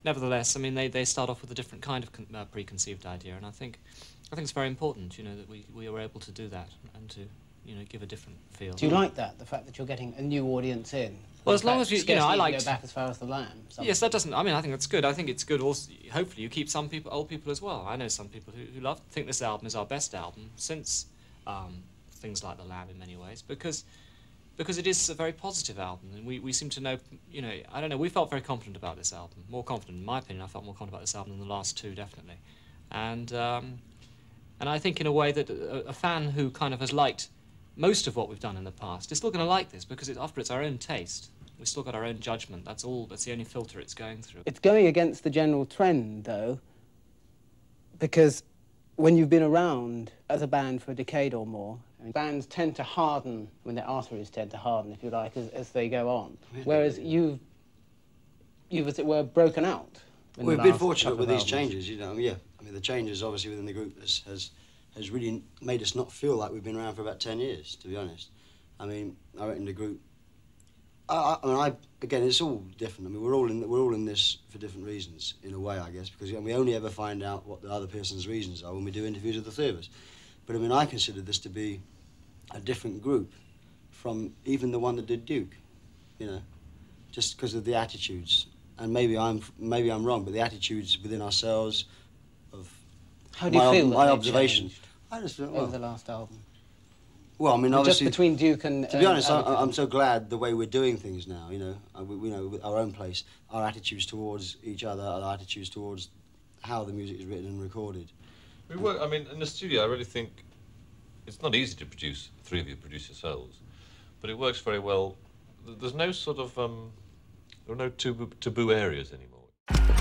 Nevertheless, I mean, they start off with a different kind of preconceived idea, and I think it's very important, you know, that we were able to do that and to, you know, give a different feel. Do you like that, the fact that you're getting a new audience in? Well, as long as you know, I like go back as far as The Lamb. Yes, that doesn't. I mean, I think that's good. I think it's good. Also, hopefully, you keep some people, old people as well. I know some people who think this album is our best album since things like The Lamb in many ways, because it is a very positive album, and we seem to know, you know, I don't know, we felt very confident about this album, more confident, in my opinion. I felt more confident about this album than the last two, definitely. And I think in a way that a fan who kind of has liked most of what we've done in the past is still going to like this, because after it's our own taste. We've still got our own judgment. That's the only filter it's going through. It's going against the general trend, though, because when you've been around as a band for a decade or more, I mean, bands tend to harden, when their arteries tend to harden, if you like, as they go on. Really? Whereas you've, as it were, broken out. We've been fortunate with these changes, you know. Yeah, I mean, the changes, obviously, within the group has really made us not feel like we've been around for about 10 years, to be honest. I mean, I reckon the group... again, it's all different. I mean, we're all in this for different reasons, in a way, I guess, because we only ever find out what the other person's reasons are when we do interviews with the three of us. But I mean, I consider this to be a different group from even the one that did Duke, you know, just because of the attitudes. And maybe I'm wrong, but the attitudes within ourselves of how do you feel my observation. I just feel, over the last album. Well, I mean, obviously... Just between Duke and... To be honest, I'm so glad the way we're doing things now, you know. We know, with our own place, our attitudes towards each other, our attitudes towards how the music is written and recorded. I mean, in the studio, I really think it's not easy to produce, three of you produce yourselves, but it works very well. There's no sort of, there are no taboo areas anymore.